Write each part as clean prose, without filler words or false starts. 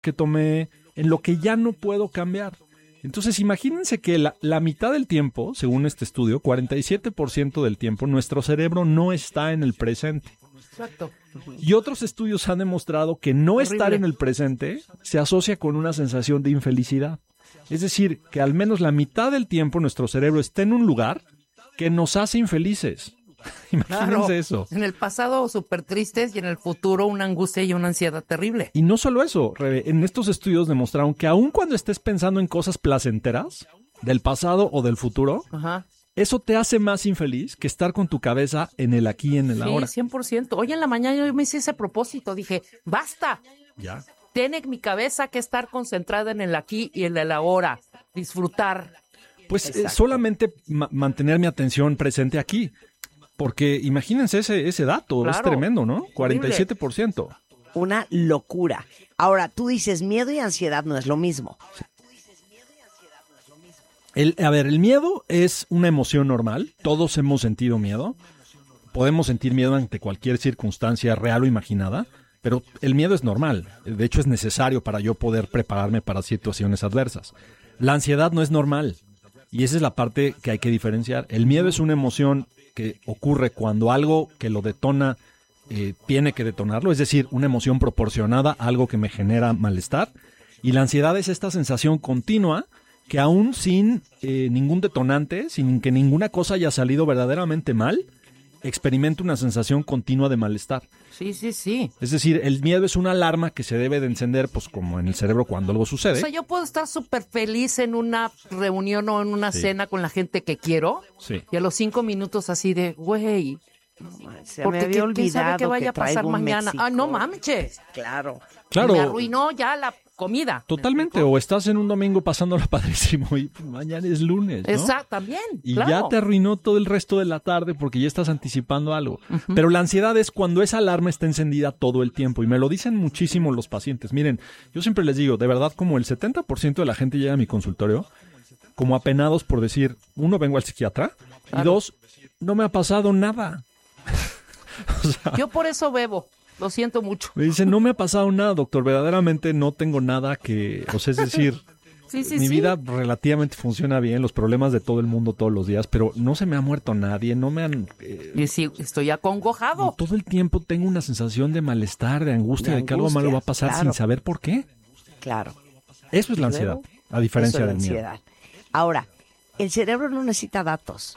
que tomé, en lo que ya no puedo cambiar. Entonces, imagínense que la mitad del tiempo, según este estudio, 47% del tiempo, nuestro cerebro no está en el presente. Exacto. Y otros estudios han demostrado que no estar en el presente se asocia con una sensación de infelicidad. Es decir, que al menos la mitad del tiempo nuestro cerebro está en un lugar que nos hace infelices. Imagínense eso. En el pasado súper tristes y en el futuro una angustia y una ansiedad terrible. Y no solo eso, Rebe, en estos estudios demostraron que aun cuando estés pensando en cosas placenteras, del pasado o del futuro, Ajá. eso te hace más infeliz que estar con tu cabeza en el aquí y en el ahora. Sí, 100%. Hoy en la mañana yo me hice ese propósito. Dije, basta. Ya. Tiene mi cabeza que estar concentrada en el aquí y en el ahora. Disfrutar. Pues solamente mantener mi atención presente aquí. Porque imagínense ese dato, Claro. es tremendo, ¿no? 47%. Una locura. Ahora, tú dices miedo y ansiedad no es lo mismo. El miedo es una emoción normal. Todos hemos sentido miedo. Podemos sentir miedo ante cualquier circunstancia real o imaginada, pero el miedo es normal. De hecho, es necesario para yo poder prepararme para situaciones adversas. La ansiedad no es normal. Y esa es la parte que hay que diferenciar. El miedo es una emoción que ocurre cuando algo que lo detona tiene que detonarlo, es decir, una emoción proporcionada a algo que me genera malestar. Y la ansiedad es esta sensación continua que aún sin ningún detonante, sin que ninguna cosa haya salido verdaderamente mal, experimento una sensación continua de malestar. Sí, sí, sí. Es decir, el miedo es una alarma que se debe de encender, pues como en el cerebro cuando algo sucede. O sea, yo puedo estar súper feliz en una reunión o en una cena con la gente que quiero. Sí. Y a los 5 minutos así de, güey, Se porque me había quién sabe olvidado qué vaya a que pasar traigo un mañana. México. Ah, no mames. Claro. Claro. Me arruinó ya la comida. Totalmente, o estás en un domingo pasándola padrísimo y pues, mañana es lunes, ¿no? Exacto, también. Y claro. ya te arruinó todo el resto de la tarde porque ya estás anticipando algo. Pero la ansiedad es cuando esa alarma está encendida todo el tiempo. Y me lo dicen muchísimo los pacientes. Miren, yo siempre les digo, de verdad, como el 70% de la gente llega a mi consultorio como apenados por decir, uno, vengo al psiquiatra, y dos, no me ha pasado nada. O sea, Yo por eso bebo. Lo siento mucho. me dicen, no me ha pasado nada, doctor. Verdaderamente no tengo nada que... O sea, es decir... Sí, sí, Mi sí. vida relativamente funciona bien, los problemas de todo el mundo todos los días, pero no se me ha muerto nadie, no me han... Y sí, estoy acongojado. todo el tiempo tengo una sensación de malestar, de angustia, de que algo malo va a pasar claro. sin saber por qué. Claro. Eso es la ansiedad, a diferencia Eso es del la miedo. ansiedad. Ahora, el cerebro no necesita datos.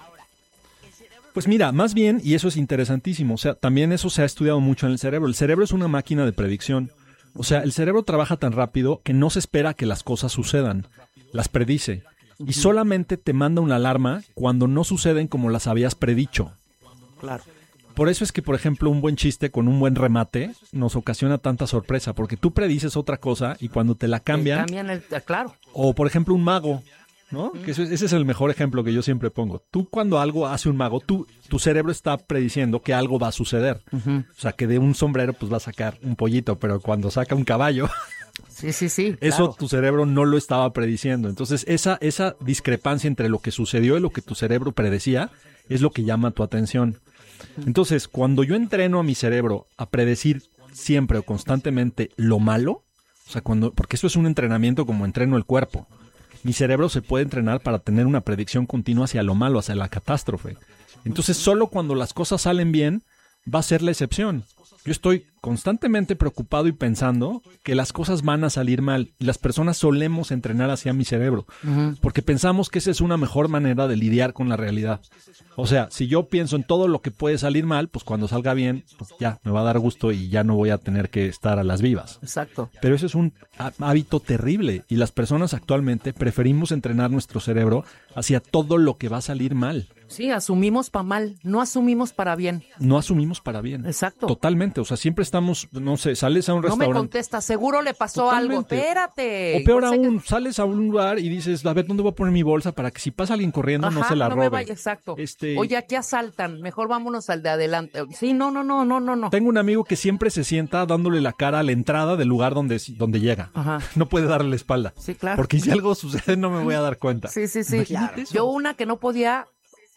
Pues mira, más bien, y eso es interesantísimo, o sea, también eso se ha estudiado mucho en el cerebro. El cerebro es una máquina de predicción. O sea, el cerebro trabaja tan rápido que no se espera que las cosas sucedan, las predice. Y solamente te manda una alarma cuando no suceden como las habías predicho. Claro. Por eso es que, por ejemplo, un buen chiste con un buen remate nos ocasiona tanta sorpresa, porque tú predices otra cosa y cuando te la cambian, Claro. o por ejemplo un mago, ¿no? Que ese es el mejor ejemplo que yo siempre pongo. Tú cuando algo hace un mago, tu cerebro está prediciendo que algo va a suceder. O sea, que de un sombrero pues va a sacar un pollito, pero cuando saca un caballo, Sí, sí, sí. eso claro. tu cerebro no lo estaba prediciendo. Entonces, esa discrepancia entre lo que sucedió y lo que tu cerebro predecía es lo que llama tu atención. Entonces, cuando yo entreno a mi cerebro a predecir siempre o constantemente lo malo, o sea, porque eso es un entrenamiento como entreno el cuerpo. Mi cerebro se puede entrenar para tener una predicción continua hacia lo malo, hacia la catástrofe. Entonces, solo cuando las cosas salen bien, va a ser la excepción. Yo estoy constantemente preocupado y pensando que las cosas van a salir mal. Y las personas solemos entrenar hacia mi cerebro, porque pensamos que esa es una mejor manera de lidiar con la realidad. O sea, si yo pienso en todo lo que puede salir mal, pues cuando salga bien, pues ya me va a dar gusto y ya no voy a tener que estar a las vivas. Exacto. Pero eso es un hábito terrible y las personas actualmente preferimos entrenar nuestro cerebro hacia todo lo que va a salir mal. Sí, asumimos para mal, no asumimos para bien. No asumimos para bien. Exacto. Totalmente. O sea, siempre estamos, no sé, sales a un No me restaurante. contesta, seguro le pasó algo. Totalmente. Espérate. O peor Yo sé aún, sales a un lugar y dices, a ver, ¿dónde voy a poner mi bolsa para que si pasa alguien corriendo no se la no robe? me vaya, exacto. Este, Oye, aquí asaltan, mejor vámonos al de adelante. Sí, no. Tengo un amigo que siempre se sienta dándole la cara a la entrada del lugar donde llega. Ajá. No puede darle la espalda. Sí, claro. Porque si algo sucede no me voy a dar cuenta. Sí. Imagínate eso. Yo una que no podía,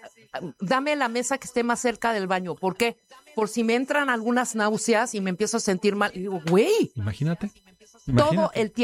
dame la mesa que esté más cerca del baño. ¿Por qué? Por si me entran algunas náuseas y me empiezo a sentir mal. Y digo, güey, Imagínate. todo el tiempo.